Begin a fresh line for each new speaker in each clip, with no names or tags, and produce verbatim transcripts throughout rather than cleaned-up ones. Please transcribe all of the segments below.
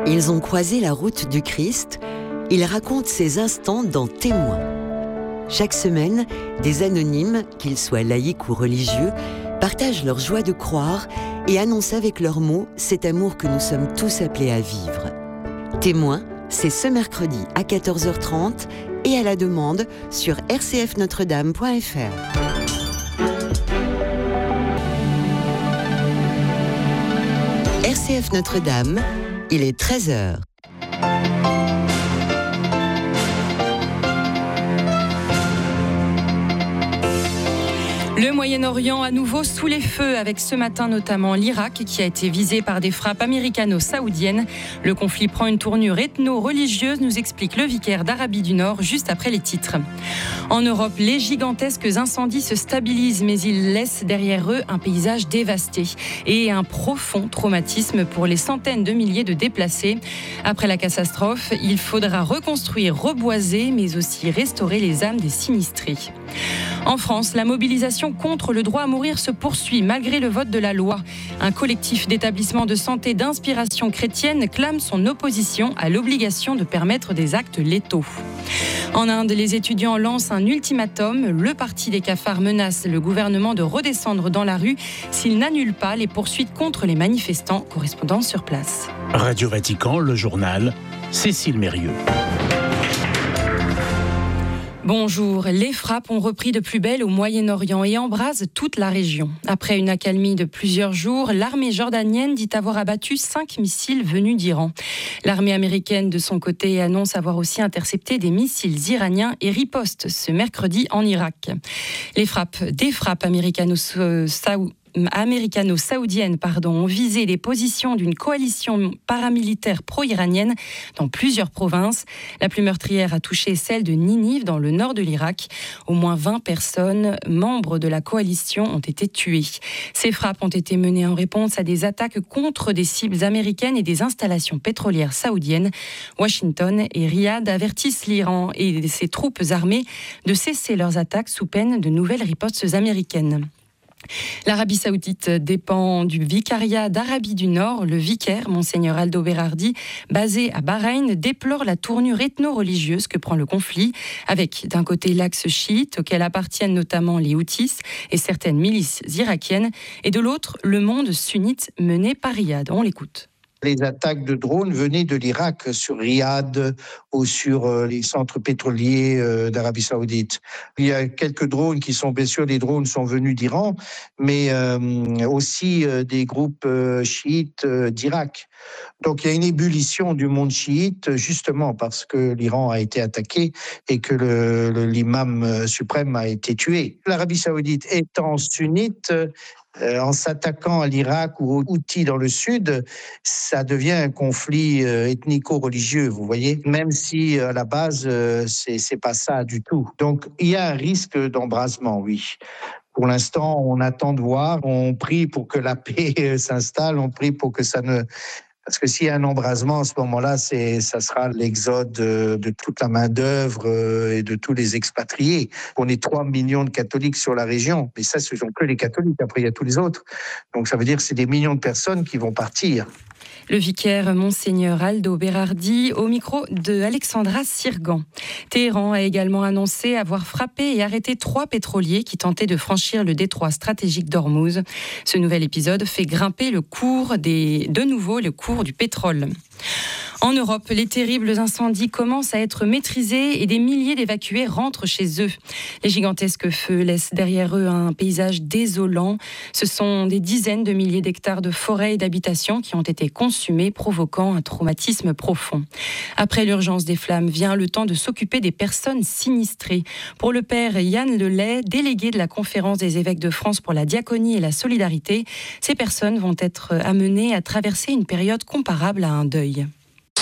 Ils ont croisé la route du Christ. Ils racontent ces instants dans Témoins. Chaque semaine, des anonymes, qu'ils soient laïcs ou religieux, partagent leur joie de croire et annoncent avec leurs mots cet amour que nous sommes tous appelés à vivre. Témoins, c'est ce mercredi à quatorze heures trente et à la demande sur r c f notre dame point f r. R C F Notre-Dame, il est treize heures.
Le Moyen-Orient à nouveau sous les feux, avec ce matin notamment l'Irak qui a été visé par des frappes américano-saoudiennes. Le conflit prend une tournure ethno-religieuse, nous explique le vicaire d'Arabie du Nord juste après les titres. En Europe, les gigantesques incendies se stabilisent, mais ils laissent derrière eux un paysage dévasté et un profond traumatisme pour les centaines de milliers de déplacés. Après la catastrophe, il faudra reconstruire, reboiser, mais aussi restaurer les âmes des sinistrés. En France, la mobilisation contre le droit à mourir se poursuit malgré le vote de la loi. Un collectif d'établissements de santé d'inspiration chrétienne clame son opposition à l'obligation de permettre des actes létaux. En Inde, les étudiants lancent un ultimatum. Le parti des cafards menace le gouvernement de redescendre dans la rue s'il n'annule pas les poursuites contre les manifestants. Correspondant sur place.
Radio Vatican, le journal, Cécile Mérieux.
Bonjour, les frappes ont repris de plus belle au Moyen-Orient et embrasent toute la région. Après une accalmie de plusieurs jours, l'armée jordanienne dit avoir abattu cinq missiles venus d'Iran. L'armée américaine, de son côté, annonce avoir aussi intercepté des missiles iraniens et riposte ce mercredi en Irak. Les frappes, des frappes américano-saoudiennes, américano-saoudiennes pardon, ont visé les positions d'une coalition paramilitaire pro-iranienne dans plusieurs provinces. La plus meurtrière a touché celle de Ninive dans le nord de l'Irak. Au moins vingt personnes, membres de la coalition, ont été tuées. Ces frappes ont été menées en réponse à des attaques contre des cibles américaines et des installations pétrolières saoudiennes. Washington et Riyad avertissent l'Iran et ses troupes armées de cesser leurs attaques sous peine de nouvelles ripostes américaines. L'Arabie Saoudite dépend du vicariat d'Arabie du Nord. Le vicaire, Monseigneur Aldo Berardi, basé à Bahreïn, déplore la tournure ethno-religieuse que prend le conflit, avec d'un côté l'axe chiite, auquel appartiennent notamment les Houthis et certaines milices irakiennes, et de l'autre, le monde sunnite mené par Riyad. On l'écoute.
Les attaques de drones venaient de l'Irak sur Riyad ou sur les centres pétroliers d'Arabie Saoudite. Il y a quelques drones qui sont, bien sûr, les drones sont venus d'Iran, mais aussi des groupes chiites d'Irak. Donc il y a une ébullition du monde chiite, justement parce que l'Iran a été attaqué et que le, le, l'imam suprême a été tué. L'Arabie Saoudite étant sunnite, Euh, en s'attaquant à l'Irak ou aux Houthis dans le sud, ça devient un conflit euh, ethnico-religieux, vous voyez, même si à la base, euh, c'est, c'est pas ça du tout. Donc, il y a un risque d'embrasement, oui. Pour l'instant, on attend de voir, on prie pour que la paix s'installe, on prie pour que ça ne... Parce que s'il y a un embrasement, à ce moment-là, c'est, ça sera l'exode de, de toute la main-d'œuvre et de tous les expatriés. On est trois millions de catholiques sur la région, mais ça, ce sont que les catholiques. Après, il y a tous les autres. Donc, ça veut dire que c'est des millions de personnes qui vont partir.
Le vicaire Monseigneur Aldo Berardi au micro de Alexandra Sirgan. Téhéran a également annoncé avoir frappé et arrêté trois pétroliers qui tentaient de franchir le détroit stratégique d'Ormuz. Ce nouvel épisode fait grimper le cours des, de nouveau le cours du pétrole. En Europe, les terribles incendies commencent à être maîtrisés et des milliers d'évacués rentrent chez eux. Les gigantesques feux laissent derrière eux un paysage désolant. Ce sont des dizaines de milliers d'hectares de forêts et d'habitations qui ont été consumés, provoquant un traumatisme profond. Après l'urgence des flammes, vient le temps de s'occuper des personnes sinistrées. Pour le père Yann Lelay, délégué de la Conférence des évêques de France pour la diaconie et la solidarité, ces personnes vont être amenées à traverser une période comparable à un deuil.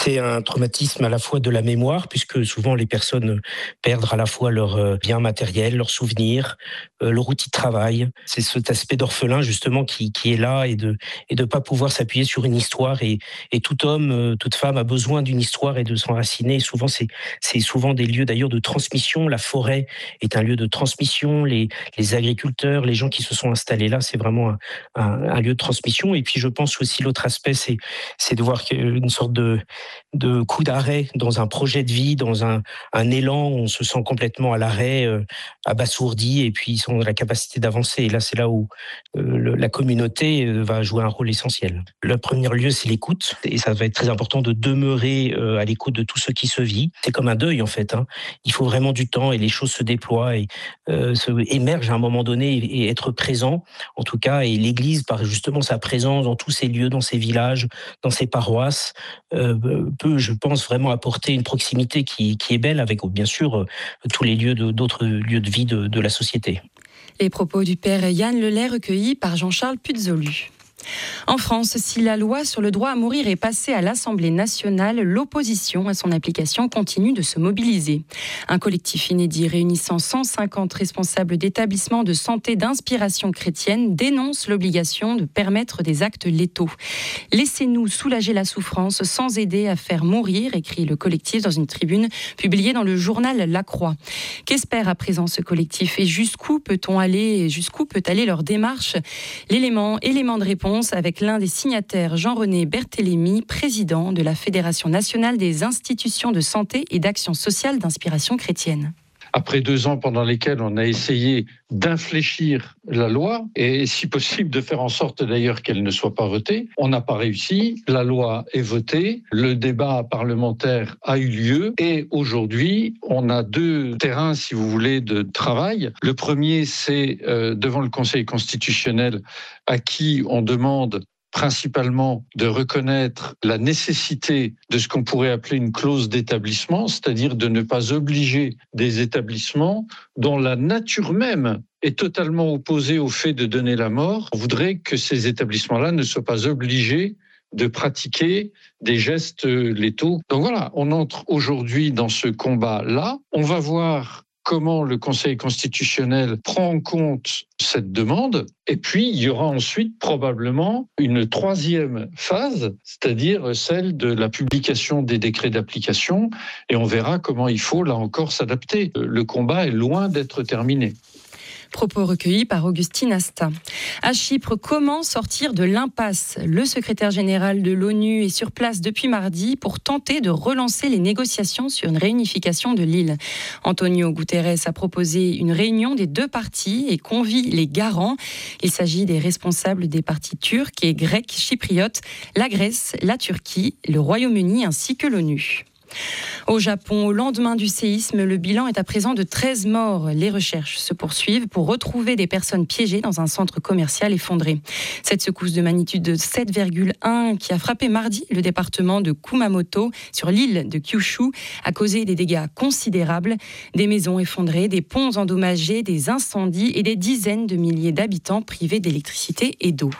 C'est un traumatisme à la fois de la mémoire, puisque souvent les personnes perdent à la fois leurs biens matériels, leurs souvenirs, euh, leur outil de travail. C'est cet aspect d'orphelin justement qui, qui est là et de et de pas pouvoir s'appuyer sur une histoire. Et, et tout homme, toute femme a besoin d'une histoire et de s'enraciner. Et souvent, c'est, c'est souvent des lieux d'ailleurs de transmission. La forêt est un lieu de transmission. Les, les agriculteurs, les gens qui se sont installés là, c'est vraiment un, un, un lieu de transmission. Et puis je pense aussi l'autre aspect, c'est, c'est de voir une sorte de de coup d'arrêt dans un projet de vie, dans un, un élan où on se sent complètement à l'arrêt, euh, abasourdi, et puis ils ont la capacité d'avancer. Et là, c'est là où euh, le, la communauté euh, va jouer un rôle essentiel. Le premier lieu, c'est l'écoute, et ça va être très important de demeurer euh, à l'écoute de tout ce qui se vit. C'est comme un deuil, en fait. Hein. Il faut vraiment du temps, et les choses se déploient et euh, se émergent à un moment donné, et, et être présent, en tout cas. Et l'Église, par justement sa présence dans tous ces lieux, dans ces villages, dans ces paroisses, euh, peut, je pense, vraiment apporter une proximité qui, qui est belle avec, bien sûr, tous les lieux de, d'autres lieux de vie de, de la société.
Les propos du père Yann Lelay recueillis par Jean-Charles Puzolu. En France, si la loi sur le droit à mourir est passée à l'Assemblée nationale, l'opposition à son application continue de se mobiliser. Un collectif inédit réunissant cent cinquante responsables d'établissements de santé d'inspiration chrétienne dénonce l'obligation de permettre des actes létaux. Laissez-nous soulager la souffrance sans aider à faire mourir, écrit le collectif dans une tribune publiée dans le journal La Croix. Qu'espère à présent ce collectif et jusqu'où peut-on aller, jusqu'où peut aller leur démarche ? L'élément, élément de réponse avec l'un des signataires, Jean-René Berthélémy, président de la Fédération nationale des institutions de santé et d'action sociale d'inspiration chrétienne.
Après deux ans pendant lesquels on a essayé d'infléchir la loi et si possible de faire en sorte d'ailleurs qu'elle ne soit pas votée, on n'a pas réussi. La loi est votée, le débat parlementaire a eu lieu et aujourd'hui on a deux terrains, si vous voulez, de travail. Le premier, c'est euh, devant le Conseil constitutionnel à qui on demande principalement de reconnaître la nécessité de ce qu'on pourrait appeler une clause d'établissement, c'est-à-dire de ne pas obliger des établissements dont la nature même est totalement opposée au fait de donner la mort. On voudrait que ces établissements-là ne soient pas obligés de pratiquer des gestes létaux. Donc voilà, on entre aujourd'hui dans ce combat-là. On va voir comment le Conseil constitutionnel prend en compte cette demande. Et puis, il y aura ensuite probablement une troisième phase, c'est-à-dire celle de la publication des décrets d'application. Et on verra comment il faut, là encore, s'adapter. Le combat est loin d'être terminé.
Propos recueillis par Augustine Asta. À Chypre, comment sortir de l'impasse ? Le secrétaire général de l'ONU est sur place depuis mardi pour tenter de relancer les négociations sur une réunification de l'île. Antonio Guterres a proposé une réunion des deux parties et convie les garants. Il s'agit des responsables des partis turcs et grecs chypriotes, la Grèce, la Turquie, le Royaume-Uni ainsi que l'ONU. Au Japon, au lendemain du séisme, le bilan est à présent de treize morts. Les recherches se poursuivent pour retrouver des personnes piégées dans un centre commercial effondré. Cette secousse de magnitude de sept virgule un qui a frappé mardi le département de Kumamoto sur l'île de Kyushu a causé des dégâts considérables. Des maisons effondrées, des ponts endommagés, des incendies et des dizaines de milliers d'habitants privés d'électricité et d'eau.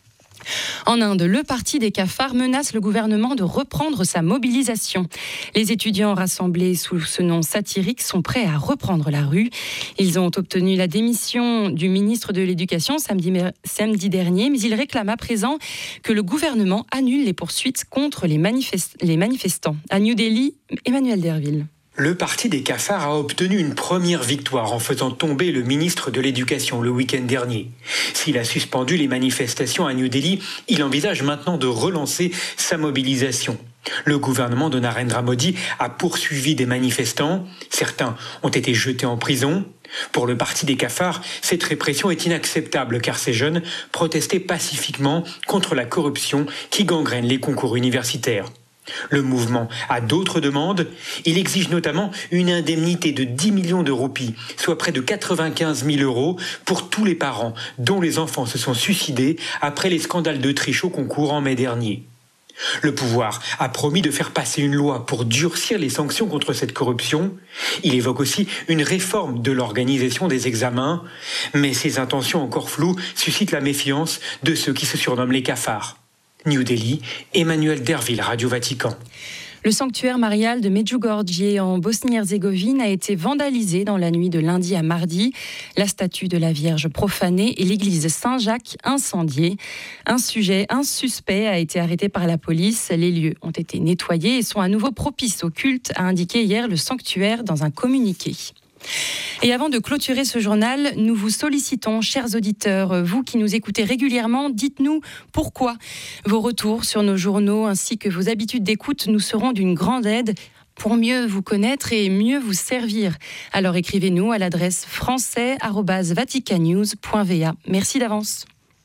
En Inde, le parti des cafards menace le gouvernement de reprendre sa mobilisation. Les étudiants rassemblés sous ce nom satirique sont prêts à reprendre la rue. Ils ont obtenu la démission du ministre de l'Éducation samedi, samedi dernier, mais ils réclament à présent que le gouvernement annule les poursuites contre les, manifest- les manifestants. À New Delhi, Emmanuel Derville.
Le parti des cafards a obtenu une première victoire en faisant tomber le ministre de l'Éducation le week-end dernier. S'il a suspendu les manifestations à New Delhi, il envisage maintenant de relancer sa mobilisation. Le gouvernement de Narendra Modi a poursuivi des manifestants. Certains ont été jetés en prison. Pour le parti des cafards, cette répression est inacceptable car ces jeunes protestaient pacifiquement contre la corruption qui gangrène les concours universitaires. Le mouvement a d'autres demandes. Il exige notamment une indemnité de dix millions de roupies, soit près de quatre-vingt-quinze mille euros pour tous les parents dont les enfants se sont suicidés après les scandales de triche au concours en mai dernier. Le pouvoir a promis de faire passer une loi pour durcir les sanctions contre cette corruption. Il évoque aussi une réforme de l'organisation des examens. Mais ces intentions encore floues suscitent la méfiance de ceux qui se surnomment les cafards. New Delhi, Emmanuel Derville, Radio Vatican.
Le sanctuaire marial de Medjugorje en Bosnie-Herzégovine a été vandalisé dans la nuit de lundi à mardi. La statue de la Vierge profanée et l'église Saint-Jacques incendiée. Un sujet, un suspect a été arrêté par la police. Les lieux ont été nettoyés et sont à nouveau propices au culte, a indiqué hier le sanctuaire dans un communiqué. Et avant de clôturer ce journal, nous vous sollicitons, chers auditeurs, vous qui nous écoutez régulièrement, dites-nous pourquoi. Vos retours sur nos journaux ainsi que vos habitudes d'écoute nous seront d'une grande aide pour mieux vous connaître et mieux vous servir. Alors écrivez-nous à l'adresse français arobase vaticannews point v a. Merci d'avance.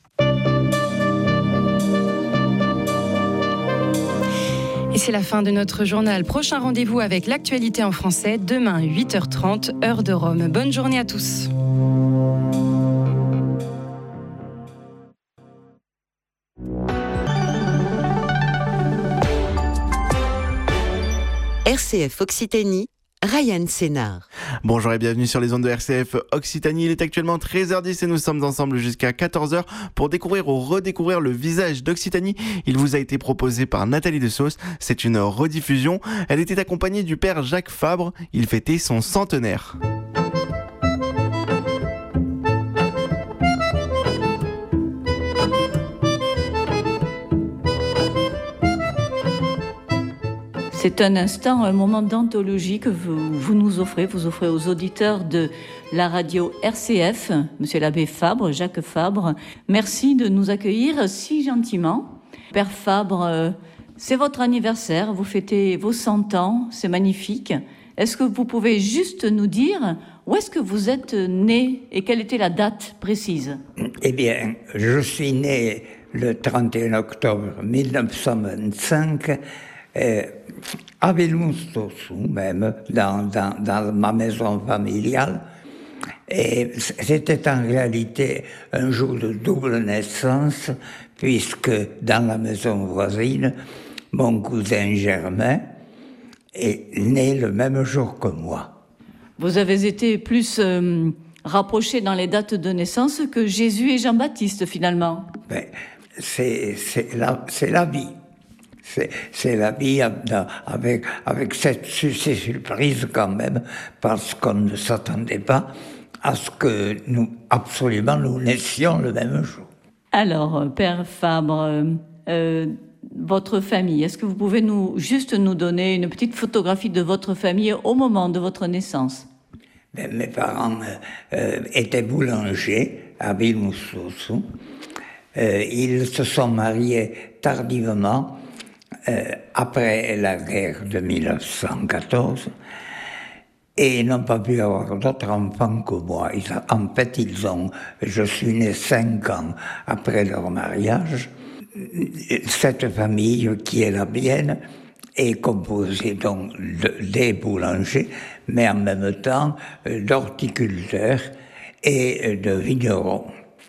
Et c'est la fin de notre journal. Prochain rendez-vous avec l'actualité en français, demain huit heures trente, heure de Rome. Bonne journée à tous.
R C F Occitanie, Ryan Sénard.
Bonjour et bienvenue sur les ondes de R C F Occitanie. Il est actuellement treize heures dix et nous sommes ensemble jusqu'à quatorze heures pour découvrir ou redécouvrir le visage d'Occitanie. Il vous a été proposé par Nathalie Dessausse. C'est une rediffusion. Elle était accompagnée du père Jacques Fabre. Il fêtait son centenaire.
C'est un instant, un moment d'anthologie que vous, vous nous offrez, vous offrez aux auditeurs de la radio R C F, Monsieur l'abbé Fabre, Jacques Fabre. Merci de nous accueillir si gentiment. Père Fabre, c'est votre anniversaire, vous fêtez vos cent ans, c'est magnifique. Est-ce que vous pouvez juste nous dire où est-ce que vous êtes né et quelle était la date précise ?
Eh bien, je suis né le trente et un octobre mille neuf cent vingt-cinq, euh, à Villemoustossou même, dans, dans, dans ma maison familiale. Et c'était en réalité un jour de double naissance, puisque dans la maison voisine, mon cousin Germain est né le même jour que moi.
Vous avez été plus euh, rapprochés dans les dates de naissance que Jésus et Jean-Baptiste, finalement.
Ben, c'est, c'est, la, c'est la vie. C'est, c'est la vie avec, avec cette, ces surprises quand même, parce qu'on ne s'attendait pas à ce que nous, absolument, nous naissions le même jour.
Alors, Père Fabre, euh, votre famille, est-ce que vous pouvez nous, juste nous donner une petite photographie de votre famille au moment de votre naissance ?
Ben, mes parents euh, étaient boulangers à Villemoustossou. Euh, ils se sont mariés tardivement, Euh, après la guerre de mille neuf cent quatorze, et ils n'ont pas pu avoir d'autres enfants que moi. Ils, en fait, ils ont, je suis né cinq ans après leur mariage. Cette famille, qui est la mienne, est composée donc de, des boulangers, mais en même temps d'horticulteurs et de vignerons.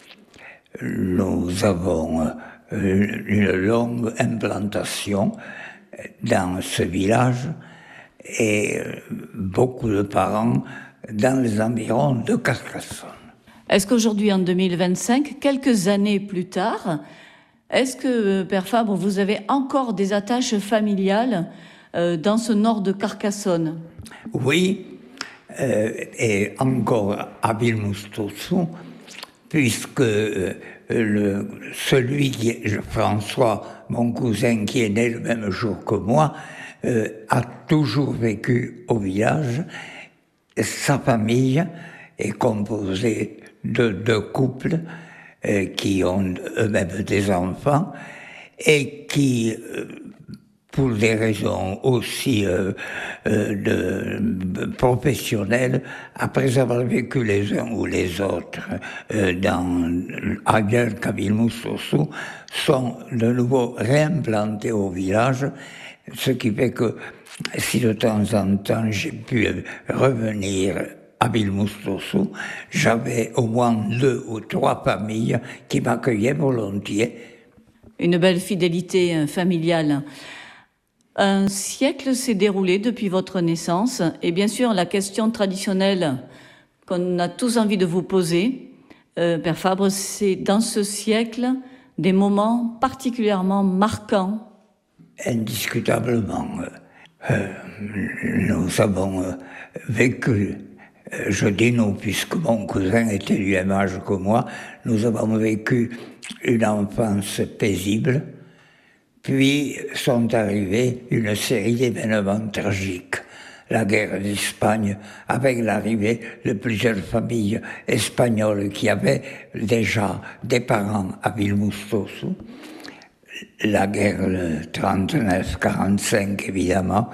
Nous avons une longue implantation dans ce village et beaucoup de parents dans les environs de Carcassonne.
Est-ce qu'aujourd'hui, en deux mille vingt-cinq, quelques années plus tard, est-ce que, Père Fabre, vous avez encore des attaches familiales euh, dans ce nord de Carcassonne ?
Oui, euh, et encore à Villemoustossou, puisque euh, le, celui qui est, François, mon cousin qui est né le même jour que moi, euh, a toujours vécu au village. Sa famille est composée de deux couples euh, qui ont eux-mêmes des enfants et qui, euh, pour des raisons aussi euh, euh, de, de professionnelles, après avoir vécu les uns ou les autres euh, dans ailleurs qu'à Villemoustossou, sont de nouveau réimplantés au village, ce qui fait que si de temps en temps j'ai pu revenir à Villemoustossou, j'avais au moins deux ou trois familles qui m'accueillaient volontiers.
Une belle fidélité familiale. Un siècle s'est déroulé depuis votre naissance, et bien sûr la question traditionnelle qu'on a tous envie de vous poser, euh, Père Fabre, c'est dans ce siècle des moments particulièrement marquants.
Indiscutablement. euh, nous avons euh, vécu, euh, je dis nous, puisque mon cousin était du même âge que moi, nous avons vécu une enfance paisible, puis sont arrivés une série d'événements tragiques. La guerre d'Espagne, avec l'arrivée de plusieurs familles espagnoles qui avaient déjà des parents à Vilmustosu. La guerre de trente-neuf quarante-cinq, évidemment.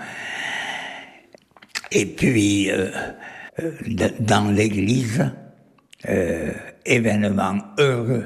Et puis, euh, euh, dans l'Église, euh, événement heureux,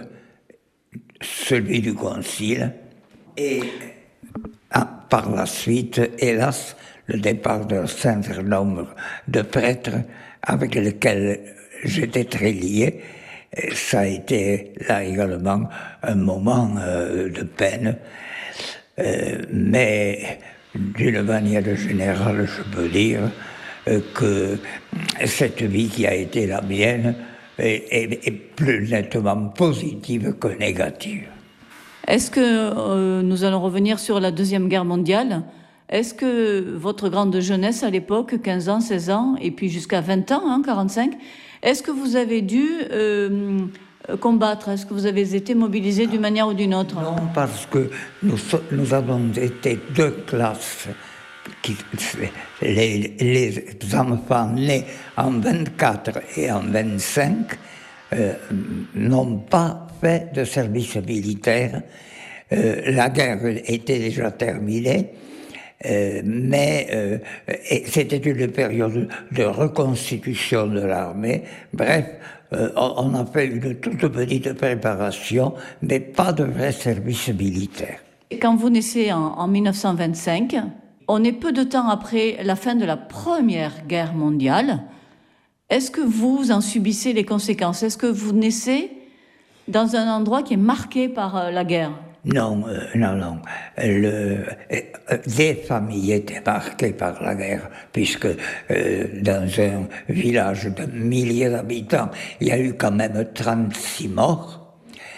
celui du Concile, et ah, par la suite, hélas, le départ d'un certain nombre de prêtres avec lesquels j'étais très lié. Et ça a été là également un moment euh, de peine. Euh, mais d'une manière générale, je peux dire euh, que cette vie qui a été la mienne est, est, est plus nettement positive que négative.
Est-ce que euh, nous allons revenir sur la Deuxième Guerre mondiale? Est-ce que votre grande jeunesse à l'époque, quinze ans, seize ans, et puis jusqu'à vingt ans, hein, quarante-cinq, est-ce que vous avez dû euh, combattre? Est-ce que vous avez été mobilisé d'une manière ou d'une autre?
Non, parce que nous, nous avons été deux classes. Qui, les, les enfants nés en vingt-quatre et en vingt-cinq euh, n'ont pas fait de service militaire. Euh, la guerre était déjà terminée. Euh, mais euh, c'était une période de reconstitution de l'armée. Bref, euh, on a fait une toute petite préparation, mais pas de vrai service militaire.
Quand vous naissez en, en mille neuf cent vingt-cinq, on est peu de temps après la fin de la Première Guerre mondiale. Est-ce que vous en subissez les conséquences? Est-ce que vous naissez dans un endroit qui est marqué par euh, la guerre?
Non, euh, non, non. Le, euh, des familles étaient marquées par la guerre, puisque euh, dans un village de milliers d'habitants, il y a eu quand même trente-six morts.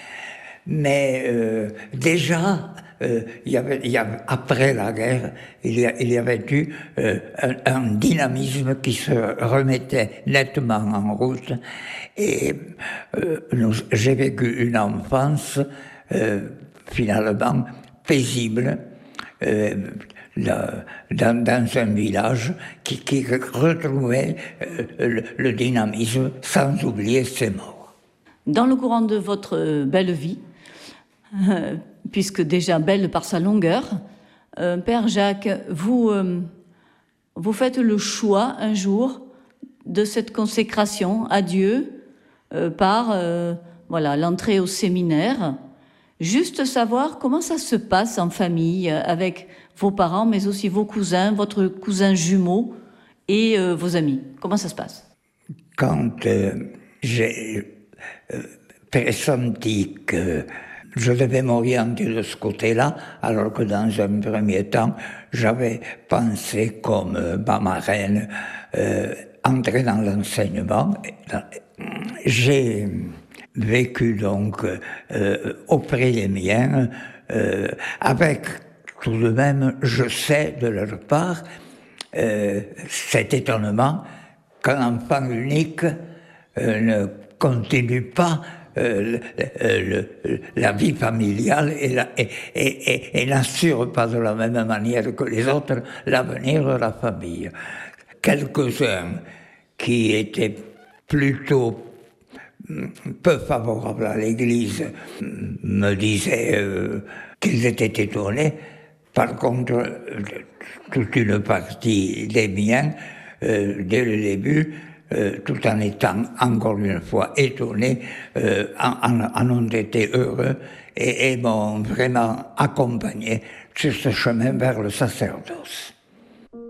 Mais euh, déjà, euh, il y avait, il y avait, après la guerre, il y, a, il y avait eu euh, un, un dynamisme qui se remettait nettement en route. Et euh, nous, j'ai vécu une enfance euh, finalement paisible, euh, dans, dans un village qui, qui retrouvait euh, le, le dynamisme sans oublier ses morts.
Dans le courant de votre belle vie, euh, puisque déjà belle par sa longueur, euh, Père Jacques, vous, euh, vous faites le choix un jour de cette consécration à Dieu euh, par euh, voilà, l'entrée au séminaire. Juste savoir comment ça se passe en famille, avec vos parents, mais aussi vos cousins, votre cousin jumeau et euh, vos amis. Comment ça se passe?
Quand euh, j'ai euh, pressenti que je devais m'orienter de ce côté-là, alors que dans un premier temps, j'avais pensé comme euh, ma marraine euh, entrer dans l'enseignement. J'ai vécu donc euh, auprès des miens, euh, avec tout de même, je sais de leur part, euh, cet étonnement qu'un enfant unique euh, ne continue pas euh, le, le, la vie familiale et, la, et, et, et, et n'assure pas de la même manière que les autres l'avenir de la famille. Quelques-uns qui étaient plutôt peu favorables à l'Église me disaient euh, qu'ils étaient étonnés. Par contre, toute une partie des miens, euh, dès le début, euh, tout en étant encore une fois étonnés, euh, en, en ont été heureux et, et m'ont vraiment accompagné sur ce chemin vers le sacerdoce.